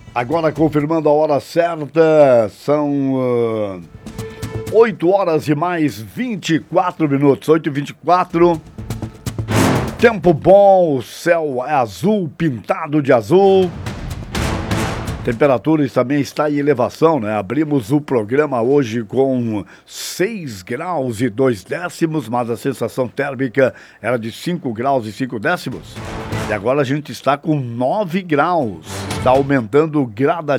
Agora confirmando a hora certa, são 8 horas e mais 24 minutos, 8h24. Tempo bom, o céu é azul, pintado de azul. Temperatura também está em elevação, né? Abrimos o programa hoje com 6 graus e 2 décimos, mas a sensação térmica era de 5 graus e 5 décimos. E agora a gente está com 9 graus. Está aumentando gradativamente.